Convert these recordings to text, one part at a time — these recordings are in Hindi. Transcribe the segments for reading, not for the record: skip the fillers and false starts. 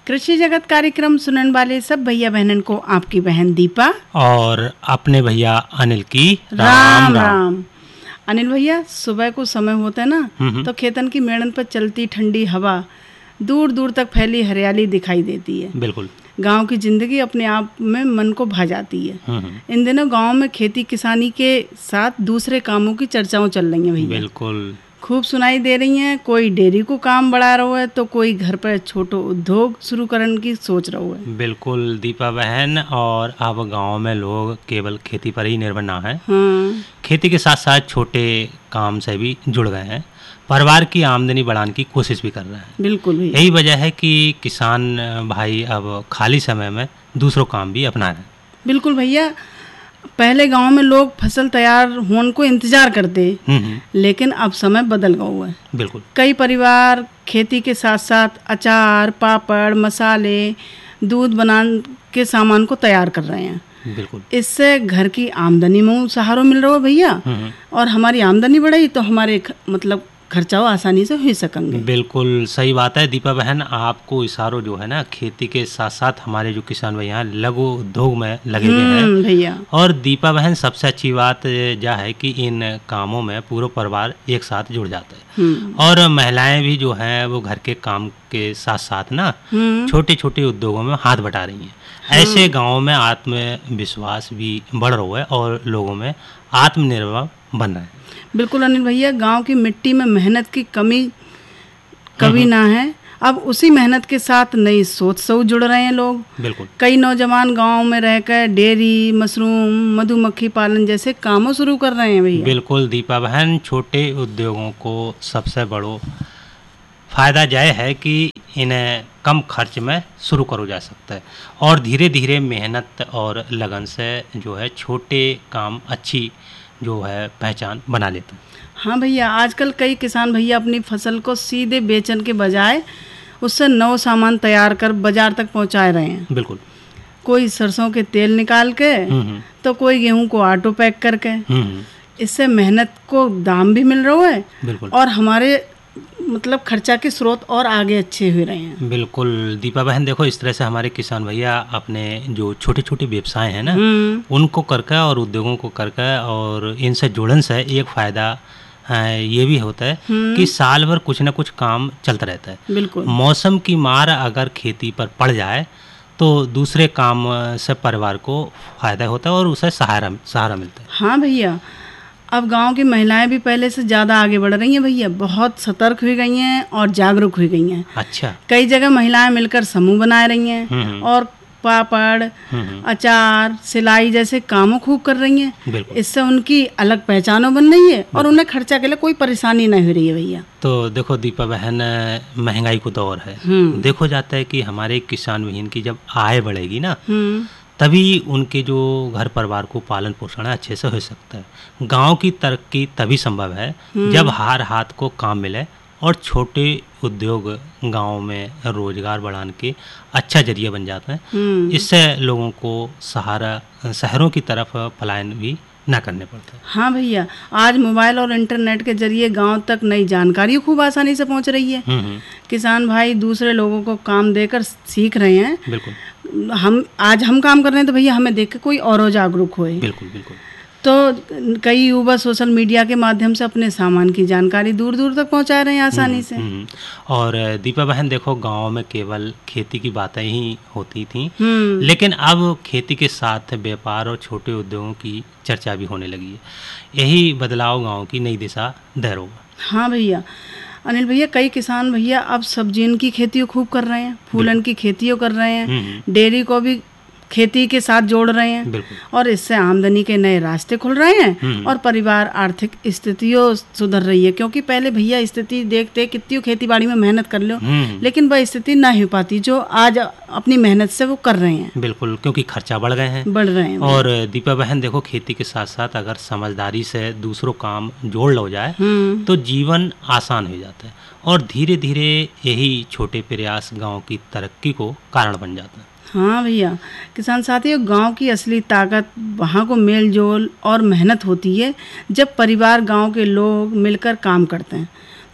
कृषि जगत कार्यक्रम सुनने वाले सब भैया बहनन को आपकी बहन दीपा और अपने भैया अनिल की राम राम। अनिल भैया, सुबह को समय होता है ना, तो खेतन की मेड़न पर चलती ठंडी हवा, दूर दूर तक फैली हरियाली दिखाई देती है। बिल्कुल। गांव की जिंदगी अपने आप में मन को भा जाती है। इन दिनों गांव में खेती किसानी के साथ दूसरे कामों की चर्चाएं चल रही हैं भैया। बिल्कुल खूब सुनाई दे रही हैं। कोई डेयरी को काम बढ़ा रहा है तो कोई घर पर छोटो उद्योग शुरू करने की सोच रहा है। बिल्कुल दीपा बहन, और अब गांव में लोग केवल खेती पर ही निर्भर ना है, खेती के साथ साथ छोटे काम से भी जुड़ गए हैं, परिवार की आमदनी बढ़ाने की कोशिश भी कर रहे हैं। बिल्कुल। यही वजह है कि किसान भाई अब खाली समय में दूसरों काम भी अपना रहे हैं। बिल्कुल भैया, पहले गांव में लोग फसल तैयार होने को इंतजार करते, लेकिन अब समय बदल गया है। बिल्कुल। कई परिवार खेती के साथ साथ अचार, पापड़, मसाले, दूध बनाने के सामान को तैयार कर रहे हैं। बिल्कुल। इससे घर की आमदनी में सहारा मिल रहा है भैया, और हमारी आमदनी बढ़ी तो हमारे मतलब खर्चा आसानी से हो सकेंगे। बिल्कुल सही बात है दीपा बहन, आपको इशारों जो है ना, खेती के साथ साथ हमारे जो किसान भैया लघु उद्योग में लगे हुए हैं भैया। और दीपा बहन, सबसे अच्छी बात यह है कि इन कामों में पूरा परिवार एक साथ जुड़ जाता है, और महिलाएं भी जो हैं वो घर के काम के साथ साथ ना छोटे छोटे उद्योगों में हाथ बटा रही हैं। ऐसे गाँव में आत्मविश्वास भी बढ़ रहा है और लोगों में आत्मनिर्भर बन रहे हैं। बिल्कुल अनिल भैया, गांव की मिट्टी में मेहनत की कमी कभी ना है। अब उसी मेहनत के साथ नई सोच से जुड़ रहे हैं लोग। बिल्कुल। कई नौजवान गांव में रहकर डेयरी, मशरूम, मधुमक्खी पालन जैसे कामों शुरू कर रहे हैं भैया। बिल्कुल दीपा बहन, छोटे उद्योगों को सबसे बड़ा फायदा यह है कि इन्हें कम खर्च में शुरू करो जा सकता है, और धीरे धीरे मेहनत और लगन से जो है छोटे काम अच्छी जो है पहचान बना लेते हैं। हाँ भैया, आजकल कई किसान भैया अपनी फसल को सीधे बेचने के बजाय उससे नौ सामान तैयार कर बाजार तक पहुंचा रहे हैं। बिल्कुल। कोई सरसों के तेल निकाल के तो कोई गेहूं को ऑटो पैक करके। इससे मेहनत को दाम भी मिल रहा है। बिल्कुल। और हमारे मतलब खर्चा के स्रोत और आगे अच्छे हो रहे हैं। बिल्कुल दीपा बहन, देखो इस तरह से हमारे किसान भैया अपने जो छोटे छोटे व्यवसाय हैं ना, उनको करके और उद्योगों को करके और इनसे जुड़न से एक फायदा ये भी होता है कि साल भर कुछ ना कुछ काम चलता रहता है। बिल्कुल। मौसम की मार अगर खेती पर पड़ जाए तो दूसरे काम से परिवार को फायदा होता है और उसे सहारा मिलता है। हाँ भैया, अब गांव की महिलाएं भी पहले से ज़्यादा आगे बढ़ रही हैं भैया, बहुत सतर्क हो गई हैं और जागरूक हो गई हैं। अच्छा। कई जगह महिलाएं मिलकर समूह बना रही हैं और पापड़, अचार, सिलाई जैसे कामों खूब कर रही हैं। इससे उनकी अलग पहचानों बन रही है और उन्हें खर्चा के लिए कोई परेशानी नहीं हो रही है भैया। तो देखो दीपा बहन, महंगाई को दौर है, देखो जाता है कि हमारे किसान बहन की जब आय बढ़ेगी ना, तभी उनके जो घर परिवार को पालन पोषण अच्छे से हो सकता है। गांव की तरक्की तभी संभव है जब हर हाथ को काम मिले और छोटे उद्योग गांव में रोजगार बढ़ाने के अच्छा जरिया बन जाते हैं। इससे लोगों को शहरों की तरफ पलायन भी ना करने पड़ते। हाँ भैया, आज मोबाइल और इंटरनेट के जरिए गांव तक नई जानकारी खूब आसानी से पहुंच रही है। किसान भाई दूसरे लोगों को काम देकर सीख रहे हैं। बिल्कुल। हम काम कर रहे हैं तो भैया हमें देख के कोई और जागरूक होए। बिल्कुल बिल्कुल। तो कई युवा सोशल मीडिया के माध्यम से अपने सामान की जानकारी दूर दूर तक पहुंचा रहे हैं आसानी से। और दीपा बहन, देखो गांव में केवल खेती की बातें ही होती थी, लेकिन अब खेती के साथ व्यापार और छोटे उद्योगों की चर्चा भी होने लगी है। यही बदलाव गांव की नई दिशा दे रहा है। हाँ भैया अनिल भैया, कई किसान भैया अब सब्जियों की खेती खूब कर रहे हैं, फूलन की खेती कर रहे हैं, डेयरी को भी खेती के साथ जोड़ रहे हैं, और इससे आमदनी के नए रास्ते खुल रहे हैं और परिवार आर्थिक स्थितियों सुधर रही है। क्योंकि पहले भैया स्थिति देखते कितनी खेती बाड़ी में मेहनत कर लो, लेकिन वह स्थिति ना हो पाती जो आज अपनी मेहनत से वो कर रहे हैं। बिल्कुल, क्योंकि खर्चा बढ़ रहे हैं। और दीपा बहन देखो, खेती के साथ साथ अगर समझदारी से दूसरों काम जोड़ लो जाए तो जीवन आसान हो जाता है, और धीरे धीरे यही छोटे प्रयास गाँव की तरक्की को कारण बन जाता है। हाँ भैया, किसान साथियों, गांव की असली ताकत वहाँ को मेल जोल और मेहनत होती है। जब परिवार गांव के लोग मिलकर काम करते हैं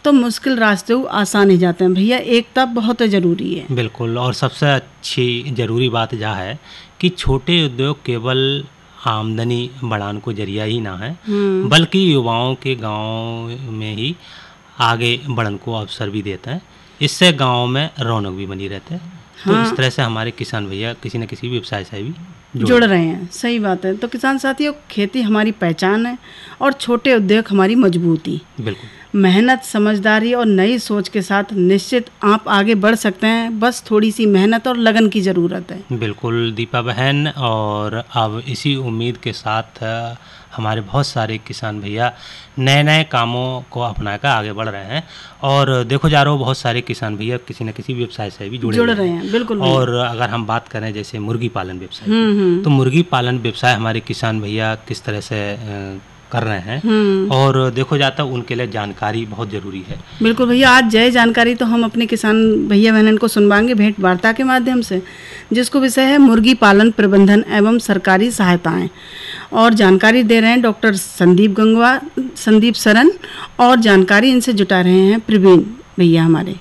तो मुश्किल रास्ते आसान ही जाते हैं। भैया एकता बहुत जरूरी है। बिल्कुल, और सबसे अच्छी जरूरी बात यह है कि छोटे उद्योग केवल आमदनी बढ़ाने को जरिया ही ना है, बल्कि युवाओं के गांव में ही आगे बढ़ने को अवसर भी देते हैं। इससे गांव में रौनक भी बनी रहती है। तो इस तरह से हमारे किसान भैया किसी न किसी व्यवसाय से भी जुड़ रहे हैं। सही बात है। तो किसान साथियों, खेती हमारी पहचान है और छोटे उद्योग हमारी मजबूती। बिल्कुल, मेहनत, समझदारी और नई सोच के साथ निश्चित आप आगे बढ़ सकते हैं। बस थोड़ी सी मेहनत और लगन की ज़रूरत है। बिल्कुल दीपा बहन, और अब इसी उम्मीद के साथ हमारे बहुत सारे किसान भैया नए नए कामों को अपनाकर आगे बढ़ रहे हैं। और देखो जा रहा हो, बहुत सारे किसान भैया किसी न किसी व्यवसाय से भी जुड़ रहे हैं। बिल्कुल। और अगर हम बात करें जैसे मुर्गी पालन व्यवसाय, तो मुर्गी पालन व्यवसाय हमारे किसान भैया किस तरह से कर रहे हैं, और देखो जाता है उनके लिए जानकारी बहुत जरूरी है। बिल्कुल भैया, आज जय जानकारी तो हम अपने किसान भैया बहनों को सुनवाएंगे भेंट वार्ता के माध्यम से, जिसको विषय है मुर्गी पालन प्रबंधन एवं सरकारी सहायताएं। और जानकारी दे रहे हैं डॉक्टर संदीप सरन, और जानकारी इनसे जुटा रहे हैं प्रवीण भैया हमारे।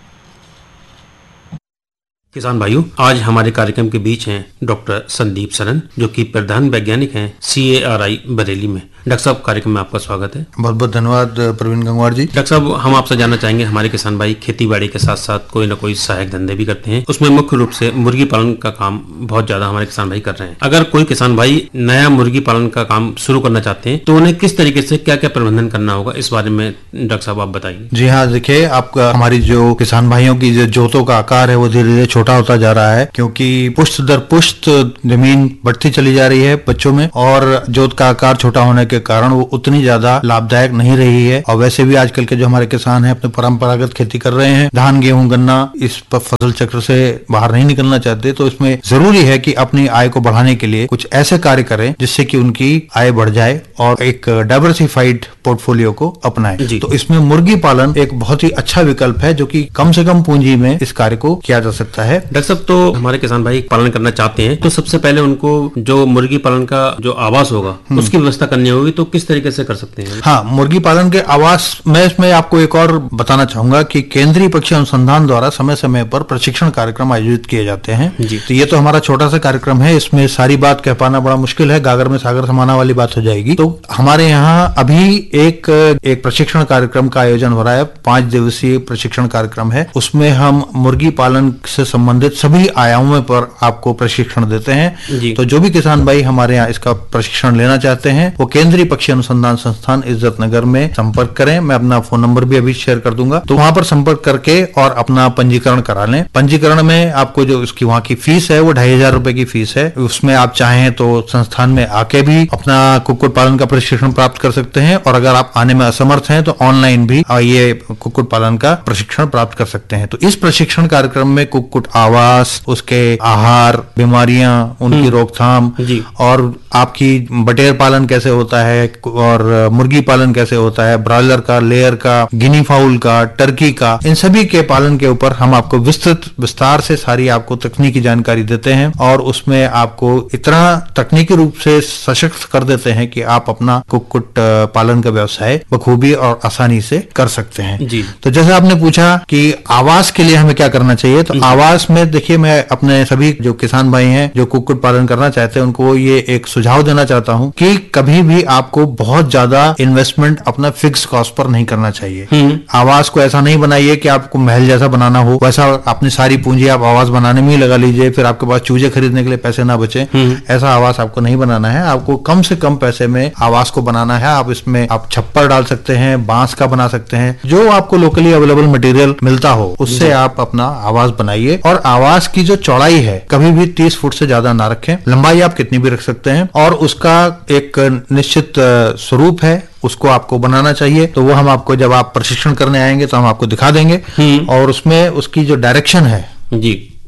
किसान भाइयों, आज हमारे कार्यक्रम के बीच हैं डॉक्टर संदीप सरन, जो कि प्रधान वैज्ञानिक हैं CARI बरेली में। डॉक्टर साहब, कार्यक्रम में आपका स्वागत है। बहुत बहुत धन्यवाद प्रवीण गंगवार जी। डॉक्टर साहब, हम आपसे जानना चाहेंगे, हमारे किसान भाई खेती बाड़ी के साथ साथ कोई ना कोई सहायक धंधे भी करते हैं, उसमें मुख्य रूप से मुर्गी पालन का काम बहुत ज्यादा हमारे किसान भाई कर रहे हैं। अगर कोई किसान भाई नया मुर्गी पालन का काम शुरू करना चाहते हैं तो उन्हें किस तरीके से क्या क्या प्रबंधन करना होगा, इस बारे में डॉक्टर साहब आप बताइए। जी हाँ, देखिए, आपका हमारी जो किसान भाइयों की जो जोतों का आकार है वो धीरे धीरे छोटा होता जा रहा है, क्योंकि पुष्ट दर पुष्ट जमीन बढ़ती चली जा रही है बच्चों में, और जोत का आकार छोटा होने के कारण वो उतनी ज्यादा लाभदायक नहीं रही है। और वैसे भी आजकल के जो हमारे किसान हैं अपने परंपरागत खेती कर रहे हैं, धान गेहूं गन्ना, इस फसल चक्र से बाहर नहीं निकलना चाहते। तो इसमें जरूरी है कि अपनी आय को बढ़ाने के लिए कुछ ऐसे कार्य करें जिससे कि उनकी आय बढ़ जाए और एक डाइवर्सिफाइड पोर्टफोलियो को अपनाएं। तो इसमें मुर्गी पालन एक बहुत ही अच्छा विकल्प है, जो कि कम से कम पूंजी में इस कार्य को किया जा सकता है। डॉक्टर साहब, तो हमारे किसान भाई पालन करना चाहते हैं तो सबसे पहले उनको जो मुर्गी पालन का जो आवास होगा उसकी व्यवस्था करनी होगी, तो किस तरीके से कर सकते हैं? हाँ, मुर्गी पालन के आवास में इसमें आपको एक और बताना चाहूंगा कि केंद्रीय पक्षी अनुसंधान द्वारा समय समय पर प्रशिक्षण कार्यक्रम आयोजित किए जाते हैं। तो ये तो हमारा छोटा सा कार्यक्रम है, इसमें सारी बात कह पाना बड़ा मुश्किल है, गागर में सागर समाना वाली बात हो जाएगी। तो हमारे यहाँ अभी एक प्रशिक्षण कार्यक्रम का आयोजन हो रहा है, 5 दिवसीय प्रशिक्षण कार्यक्रम है। उसमें हम मुर्गी पालन से संबंधित सभी आयामों पर आपको प्रशिक्षण देते हैं। तो जो भी किसान भाई हमारे यहाँ इसका प्रशिक्षण लेना चाहते हैं वो केंद्रीय पक्षी अनुसंधान संस्थान इज्जत नगर में संपर्क करें। मैं अपना फोन नंबर भी अभी शेयर कर दूंगा, तो वहां पर संपर्क करके और अपना पंजीकरण करा लें। पंजीकरण में आपको जो उसकी वहां की फीस है वो 2500 रुपए की फीस है। उसमें आप चाहें तो संस्थान में आके भी अपना कुक्कुट पालन का प्रशिक्षण प्राप्त कर सकते हैं, और अगर आप आने में असमर्थ हैं तो ऑनलाइन भी ये कुक्कुट पालन का प्रशिक्षण प्राप्त कर सकते हैं। तो इस प्रशिक्षण कार्यक्रम में कुक्कुट आवास, उसके आहार, बीमारियां, उनकी रोकथाम, और आपकी बटेर पालन कैसे होता है, और मुर्गी पालन कैसे होता है, ब्रॉयलर का, लेयर का, गिनी फाउल का, टर्की का, इन सभी के पालन के ऊपर हम आपको विस्तार से सारी आपको तकनीकी जानकारी देते हैं, और उसमें आपको इतना तकनीकी रूप से सशक्त कर देते हैं कि आप अपना कुक्कुट पालन का व्यवसाय बखूबी और आसानी से कर सकते हैं। तो जैसे आपने पूछा कि आवास के लिए हमें क्या करना चाहिए, तो आवास में देखिए, मैं अपने सभी जो किसान भाई हैं जो कुक्कुट पालन करना चाहते हैं उनको ये एक सुझाव देना चाहता हूं कि कभी भी आपको बहुत ज्यादा इन्वेस्टमेंट अपना फिक्स कॉस्ट पर नहीं करना चाहिए। आवास को ऐसा नहीं बनाइए कि आपको महल जैसा बनाना हो, वैसा अपनी सारी पूंजी आप आवास बनाने में ही लगा लीजिए, फिर आपके पास चूजे खरीदने के लिए पैसे ना बचे। ऐसा आवास आपको नहीं बनाना है। आपको कम से कम पैसे में आवास को बनाना है। आप इसमें आप छप्पर डाल सकते हैं, बांस का बना सकते हैं, जो आपको लोकली अवेलेबल मटेरियल मिलता हो उससे आप अपना आवास बनाइए। और आवास की जो चौड़ाई है कभी भी 30 फुट से ज्यादा ना रखें, लंबाई आप कितनी भी रख सकते हैं, और उसका एक निश्चित स्वरूप है, उसको आपको बनाना चाहिए। तो वो हम आपको जब आप प्रशिक्षण करने आएंगे तो हम आपको दिखा देंगे, और उसमें उसकी जो डायरेक्शन है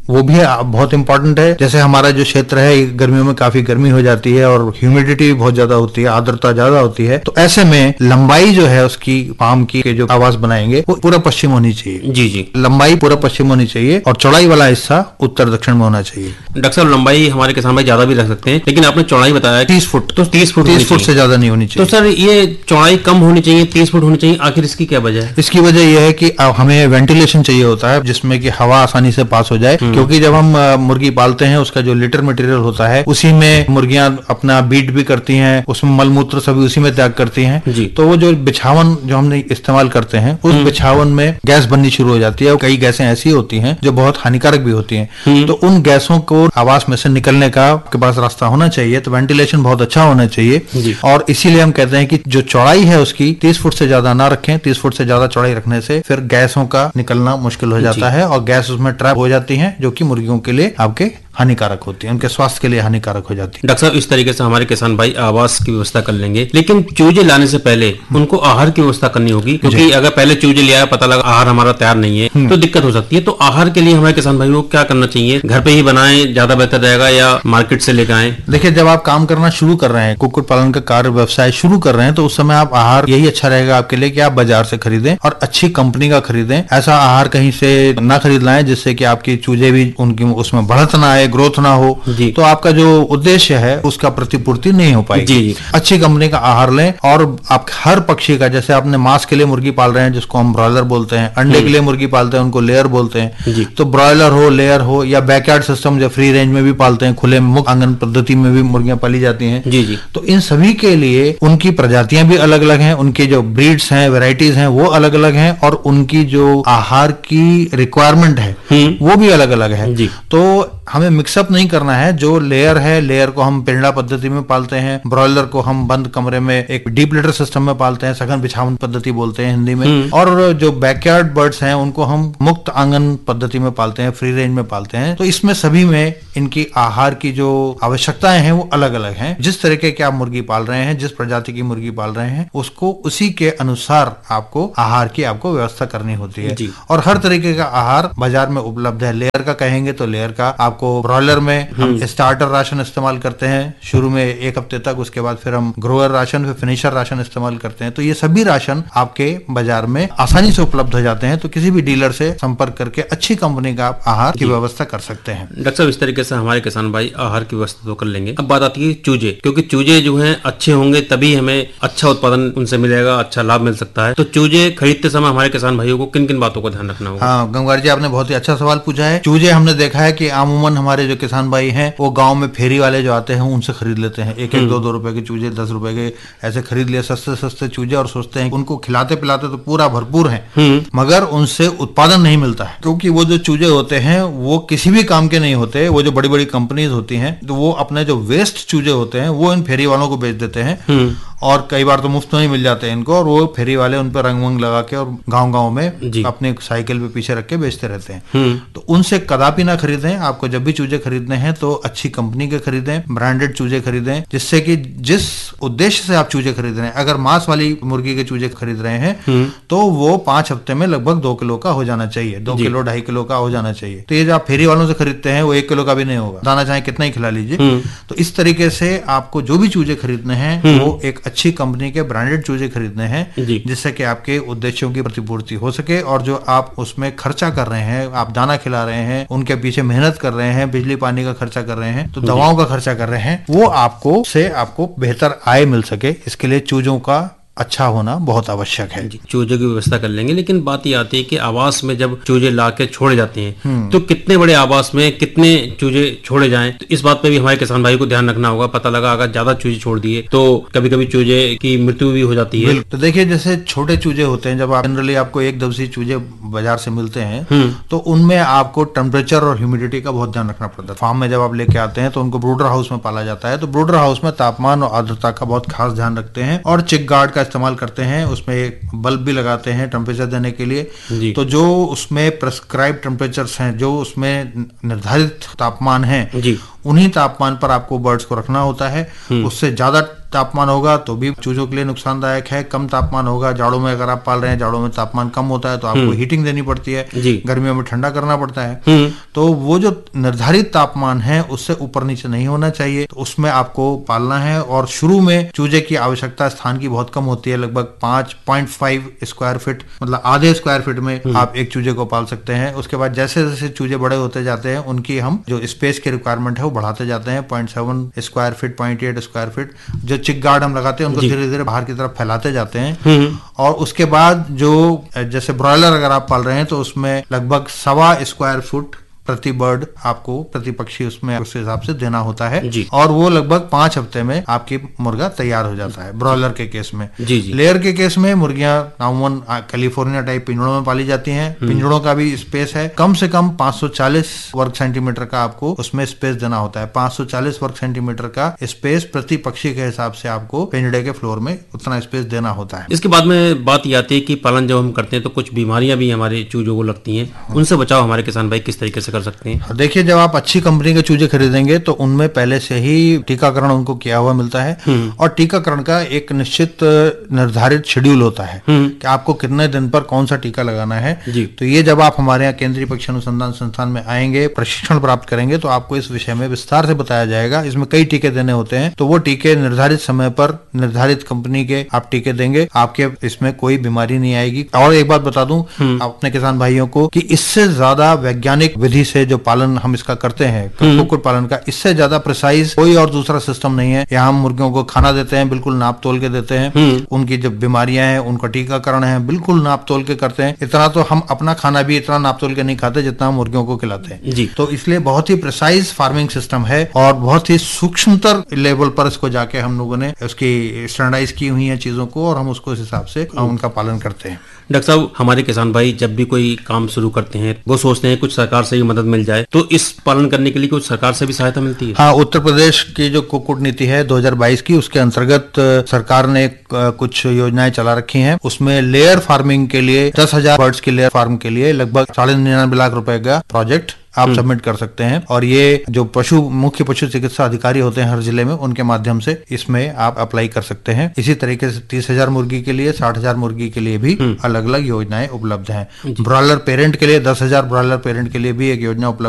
वो भी बहुत इंपॉर्टेंट है। जैसे हमारा जो क्षेत्र है गर्मियों में काफी गर्मी हो जाती है और ह्यूमिडिटी भी बहुत ज्यादा होती है, आर्द्रता ज्यादा होती है, तो ऐसे में लंबाई जो है उसकी पाम की के जो आवास बनाएंगे वो पूरा पश्चिम होनी चाहिए। जी जी, लंबाई पूरा पश्चिम होनी चाहिए और चौड़ाई वाला हिस्सा उत्तर दक्षिण में होना चाहिए। डॉक्टर साहब, लंबाई हमारे किसान भाई ज्यादा भी रख सकते हैं, लेकिन आपने चौड़ाई बताया 30 फुट, तो 30 फुट से ज्यादा नहीं होनी चाहिए। तो सर ये चौड़ाई कम होनी चाहिए, 30 फुट होनी चाहिए, आखिर इसकी क्या वजह है? इसकी वजह यह है कि हमें वेंटिलेशन चाहिए होता है जिसमें कि हवा आसानी से पास हो जाए, क्योंकि जब हम मुर्गी पालते हैं उसका जो लिटर मटेरियल होता है उसी में मुर्गियां अपना बीट भी करती हैं, उसमें मलमूत्र सभी उसी में त्याग करती हैं। तो वो जो बिछावन जो हमने इस्तेमाल करते हैं उस बिछावन में गैस बननी शुरू हो जाती है और कई गैसें ऐसी होती हैं जो बहुत हानिकारक भी होती हैं। तो उन गैसों को आवास में से निकलने का आपके पास रास्ता होना चाहिए, तो वेंटिलेशन बहुत अच्छा होना चाहिए। और इसीलिए हम कहते हैं कि जो चौड़ाई है उसकी 30 फुट से ज्यादा ना रखें। 30 फुट से ज्यादा चौड़ाई रखने से फिर गैसों का निकलना मुश्किल हो जाता है और गैस उसमें ट्रैप हो जाती है जो कि मुर्गियों के लिए आपके हानिकारक होती है, उनके स्वास्थ्य के लिए हानिकारक हो जाती है। डॉक्टर साहब, इस तरीके से हमारे किसान भाई आवास की व्यवस्था कर लेंगे, लेकिन चूजे लाने से पहले उनको आहार की व्यवस्था करनी होगी, क्योंकि अगर पहले चूजे लिया पता लगा आहार हमारा तैयार नहीं है तो दिक्कत हो सकती है। तो आहार के लिए हमारे किसान भाई को क्या करना चाहिए? घर पे ही बनाएं ज्यादा बेहतर रहेगा या मार्केट से लेकर आए? देखिए, जब आप काम करना शुरू कर रहे हैं, कुक्कुट पालन का कार्य व्यवसाय शुरू कर रहे हैं, तो उस समय आप आहार यही अच्छा रहेगा आपके लिए कि आप बाजार से खरीदें और अच्छी कंपनी का खरीदें। ऐसा आहार कहीं से ना खरीद लाएं जिससे कि आपकी चूजे भी उनकी उसमें बढ़त ना आए, ग्रोथ ना हो, तो आपका जो उद्देश्य है उसका प्रतिपूर्ति नहीं हो पाएगी। अच्छी कंपनी का आहार लें और आप हर पक्षी का, जैसे आपने मांस के लिए मुर्गी पाल रहे हैं जिसको हम ब्रॉयलर बोलते हैं, अंडे के लिए मुर्गी पालते हैं उनको लेयर बोलते हैं, तो ब्रॉयलर हो, लेयर हो या बैकयार्ड सिस्टम जो फ्री रेंज में भी पालते हैं, खुले मुक्त आंगन पद्धति में भी मुर्गियां पाली जाती हैं, तो इन सभी के लिए उनकी प्रजातियां भी अलग अलग हैं, उनके जो ब्रीड्स हैं, वेराइटीज हैं वो अलग अलग हैं और उनकी जो आहार की रिक्वायरमेंट है वो भी अलग अलग है। तो हमें मिक्सअप नहीं करना है। जो लेयर है, लेयर को हम पिंडा पद्धति में पालते हैं, ब्रॉयलर को हम बंद कमरे में एक डीप लिटर सिस्टम में पालते हैं, सघन बिछावन पद्धति बोलते हैं हिंदी में, और जो बैकयार्ड बर्ड्स हैं उनको हम मुक्त आंगन पद्धति में पालते हैं, फ्री रेंज में पालते हैं। तो इसमें सभी में इनकी आहार की जो आवश्यकताएं हैं वो अलग अलग हैं। जिस तरीके के आप मुर्गी पाल रहे हैं, जिस प्रजाति की मुर्गी पाल रहे हैं, उसको उसी के अनुसार आपको आहार की आपको व्यवस्था करनी होती है। और हर तरीके का आहार बाजार में उपलब्ध है। लेयर का कहेंगे तो लेयर का आपको ब्रॉयलर में हम स्टार्टर राशन इस्तेमाल करते हैं शुरू में 1 हफ्ते तक, उसके बाद फिर हम ग्रोअर राशन, फिर फिनिशर राशन इस्तेमाल करते हैं। तो ये सभी राशन आपके बाजार में आसानी से उपलब्ध हो जाते हैं। तो किसी भी डीलर से संपर्क करके अच्छी कंपनी का आप आहार की व्यवस्था कर सकते हैं। डॉक्टर साहब, इस तरीके से हमारे किसान भाई आहार की व्यवस्था तो कर लेंगे। अब बात आती है चूजे, क्योंकि चूजे जो हैं अच्छे होंगे तभी हमें अच्छा उत्पादन उनसे मिलेगा, अच्छा लाभ मिल सकता है। तो चूजे खरीदते समय हमारे किसान भाइयों को किन किन बातों का ध्यान रखना होगा? हाँ गंगवार जी, आपने बहुत ही अच्छा सवाल पूछा है। चूजे हमने देखा है कि अमूमन हमारे जो किसान भाई हैं वो गांव में फेरी वाले जो आते हैं उनसे खरीद लेते हैं। 1-2 रुपए के चूजे, 10 रुपए के ऐसे खरीद लिए सस्ते सस्ते चूजे और सोचते हैं उनको खिलाते पिलाते तो पूरा भरपूर है, मगर उनसे उत्पादन नहीं मिलता है। क्योंकि वो जो चूजे होते हैं वो किसी भी काम के नहीं होते। वो जो बड़ी बड़ी कंपनीज होती हैं तो वो अपने जो वेस्ट चूजे होते हैं वो इन फेरी वालों को बेच देते हैं और कई बार तो मुफ्त में ही मिल जाते हैं इनको, और वो फेरी वाले उन पर रंग वंग लगा के और गांव गांव में अपने साइकिल पे पीछे रख के बेचते रहते हैं। तो उनसे कदापि ना खरीदें। आपको जब भी चूजे खरीदने हैं तो अच्छी कंपनी के खरीदें, ब्रांडेड चूजे खरीदें, जिससे कि जिस उद्देश्य से आप चूजे खरीद रहे हैं, अगर मांस वाली मुर्गी के चूजे खरीद रहे हैं तो वो 5 हफ्ते में लगभग 2 किलो का हो जाना चाहिए, 2 किलो 2.5 किलो का हो जाना चाहिए। तो ये जो आप फेरी वालों से खरीदते हैं वो 1 किलो का भी नहीं होगा, दाना चाहे कितना ही खिला लीजिए। तो इस तरीके से आपको जो भी चूजे खरीदने हैं वो एक अच्छी कंपनी के ब्रांडेड चूजे खरीदने हैं, जिससे कि आपके उद्देश्यों की प्रतिपूर्ति हो सके। और जो आप उसमें खर्चा कर रहे हैं, आप दाना खिला रहे हैं, उनके पीछे मेहनत कर रहे हैं, बिजली पानी का खर्चा कर रहे हैं, तो दवाओं का खर्चा कर रहे हैं, वो आपको बेहतर आय मिल सके, इसके लिए चूजों का अच्छा होना बहुत आवश्यक है। चूजे की व्यवस्था कर लेंगे, लेकिन बात ये आती है कि आवास में जब चूजे लाके छोड़े जाते हैं तो कितने बड़े आवास में कितने चूजे छोड़े जाएं, तो इस बात पे भी हमारे किसान भाई को ध्यान रखना होगा। पता लगा अगर ज्यादा चूजे छोड़ दिए तो कभी कभी चूजे की मृत्यु भी हो जाती है। तो देखिए, जैसे छोटे चूजे होते हैं, जब आप जनरली आपको 1 दिवसीय चूजे बाजार से मिलते हैं तो उनमें आपको टेम्परेचर और ह्यूमिडिटी का बहुत ध्यान रखना पड़ता है। फार्म में जब आप लेके आते हैं तो उनको ब्रूडर हाउस में पाला जाता है, तो ब्रूडर हाउस में तापमान और आर्द्रता का बहुत खास ध्यान रखते हैं और चिक गार्ड का इस्तेमाल करते हैं। उसमें एक बल्ब भी लगाते हैं टेम्परेचर देने के लिए। तो जो उसमें प्रेस्क्राइब टेम्परेचर्स हैं, जो उसमें निर्धारित तापमान है, उन्हीं तापमान पर आपको बर्ड्स को रखना होता है। उससे ज्यादा तापमान होगा तो भी चूजों के लिए नुकसानदायक है, कम तापमान होगा, जाड़ों में अगर आप पाल रहे हैं, जाड़ों में तापमान कम होता है तो आपको हीटिंग देनी पड़ती है, गर्मियों में ठंडा करना पड़ता है। तो वो जो निर्धारित तापमान है उससे ऊपर नीचे नहीं होना चाहिए, तो उसमें आपको पालना है। और शुरू में चूजे की आवश्यकता स्थान की बहुत कम होती है, लगभग 5.5 स्क्वायर फीट, मतलब आधे स्क्वायर फीट में आप एक चूजे को पाल सकते हैं। उसके बाद जैसे जैसे चूजे बड़े होते जाते हैं उनकी हम जो स्पेस की रिक्वायरमेंट है वो बढ़ाते जाते हैं। 0.7 स्क्वायर फीट, 0.8 स्क्वायर फीट जो चिक गार्ड हम लगाते हैं उनको धीरे धीरे बाहर की तरफ फैलाते जाते हैं। और उसके बाद जो जैसे ब्रॉयलर अगर आप पाल रहे हैं तो उसमें लगभग 1.25 स्क्वायर फुट प्रति बर्ड आपको, प्रति पक्षी उसमें उस हिसाब से देना होता है। और वो लगभग 5 हफ्ते में आपकी मुर्गा तैयार हो जाता है ब्रॉयलर के केस में। लेयर के केस में मुर्गियां नाउमन कैलिफोर्निया टाइप पिंजड़ों में पाली जाती हैं। पिंजड़ों का भी स्पेस है, कम से कम 540 वर्ग सेंटीमीटर का आपको उसमें स्पेस देना होता है। 540 वर्ग सेंटीमीटर का स्पेस प्रति पक्षी के हिसाब से आपको पिंजड़े के फ्लोर में उतना स्पेस देना होता है। इसके बाद में बात ये आती है कि पालन जब हम करते हैं तो कुछ बीमारियां भी हमारे चूजों को लगती हैं, उनसे बचाव हमारे किसान भाई किस तरीके से कर सकते हैं? देखिए, जब आप अच्छी कंपनी के चूजे खरीदेंगे तो उनमें पहले से ही टीकाकरण उनको किया हुआ मिलता है। और टीकाकरण का एक निश्चित निर्धारित शेड्यूल होता है कि आपको कितने दिन पर कौन सा टीका लगाना है। तो ये जब आप हमारे यहाँ केंद्रीय पक्षी अनुसंधान संस्थान में आएंगे, प्रशिक्षण प्राप्त करेंगे तो आपको इस विषय में विस्तार से बताया जाएगा। इसमें कई टीके देने होते हैं, तो वो टीके निर्धारित समय पर निर्धारित कंपनी के आप टीके देंगे, आपके इसमें कोई बीमारी नहीं आएगी। और एक बात बता दूं अपने किसान भाइयों को कि इससे ज्यादा वैज्ञानिक विधि से जो पालन हम इसका करते हैं कुक्कुट पालन का, इससे ज्यादा प्रिसाइज कोई और दूसरा सिस्टम नहीं है। यहाँ हम मुर्गियों को खाना देते हैं, बिल्कुल नाप तोल के देते हैं। उनकी जब बीमारियां हैं उनका टीकाकरण है बिल्कुल नाप तोल के करते हैं। इतना तो हम अपना खाना भी इतना नाप तोल के नहीं खाते जितना हम मुर्गियों को खिलाते हैं। तो इसलिए बहुत ही प्रिसाइज फार्मिंग सिस्टम है और बहुत ही सूक्ष्मतर लेवल पर इसको जाके हम लोगों ने उसकी स्टैंडर्डाइज की हुई है चीजों को, और हम उसको इस हिसाब से उनका पालन करते हैं। डॉक्टर साहब, हमारे किसान भाई जब भी कोई काम शुरू करते हैं वो सोचते हैं कुछ सरकार से भी मदद मिल जाए, तो इस पालन करने के लिए कुछ सरकार से भी सहायता मिलती है? हाँ, उत्तर प्रदेश की जो कुक्कुट नीति है 2022 की, उसके अंतर्गत सरकार ने कुछ योजनाएं चला रखी हैं। उसमें लेयर फार्मिंग के लिए 10,000 बर्ड्स की लेयर फार्म के लिए लगभग 99.5 लाख रुपए का प्रोजेक्ट आप सबमिट कर सकते हैं। और ये जो मुख्य पशु चिकित्सा अधिकारी होते हैं हर जिले में, उनके माध्यम से इसमें आप अप्लाई कर सकते हैं। इसी तरीके से 30,000 मुर्गी के लिए, 60,000 मुर्गी के लिए भी अलग अलग योजनाएं उपलब्ध हैं। ब्रॉयलर पेरेंट के लिए 10,000 ब्रॉयलर पेरेंट के लिए भी एक योजना उपलब्ध